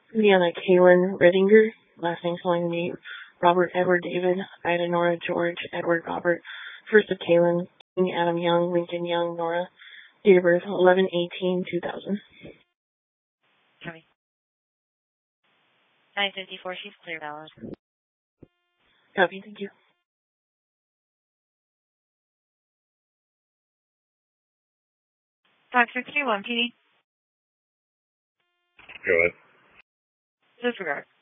Indiana Kaylin Rittinger, last name spelling to me, Robert Edward David, Ida Nora George, Edward Robert, first of Kaylin, King Adam Young, Lincoln Young, Nora, date of birth 11/18/2000. Copy. 954, she's clear valid. Copy, thank you. Fox 621 PD. Go ahead. Disregard.